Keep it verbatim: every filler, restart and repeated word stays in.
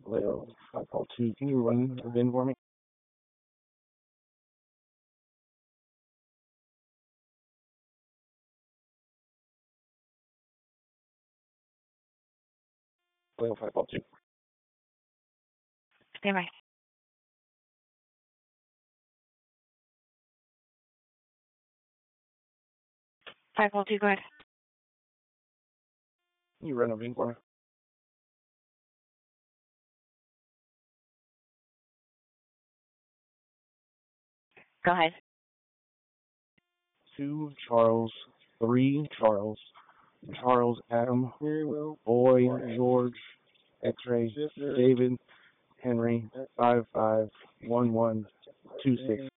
Leo five four two. Can you run the V I N for me? Leo five four two. Stand by. five four two, go ahead. Can you run a V I N for me? Go ahead. Two Charles, three Charles, Charles Adam, Boy George, X-ray David Henry five five one one two six.